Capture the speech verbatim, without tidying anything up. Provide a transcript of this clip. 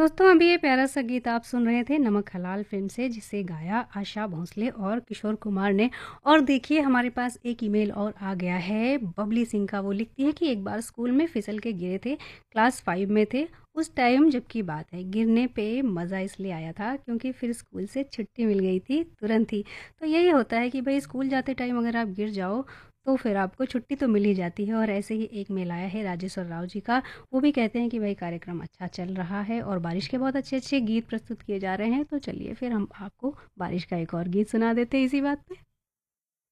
दोस्तों अभी ये प्यारा सा गीत आप सुन रहे थे नमक हलाल फ़िल्म से, जिसे गाया आशा भोसले और किशोर कुमार ने। और देखिए हमारे पास एक ईमेल और आ गया है बबली सिंह का। वो लिखती है कि एक बार स्कूल में फिसल के गिरे थे, क्लास फाइव में थे। उस टाइम जब की बात है, गिरने पे मज़ा इसलिए आया था क्योंकि फिर स्कूल से छुट्टी मिल गई थी तुरंत ही। तो यही होता है कि भाई स्कूल जाते टाइम अगर आप गिर जाओ तो फिर आपको छुट्टी तो मिल ही जाती है। और ऐसे ही एक मेल आया है राजेश्वर राव जी का। वो भी कहते हैं कि भाई कार्यक्रम अच्छा चल रहा है और बारिश के बहुत अच्छे अच्छे गीत प्रस्तुत किए जा रहे हैं। तो चलिए फिर हम आपको बारिश का एक और गीत सुना देते हैं इसी बात पे।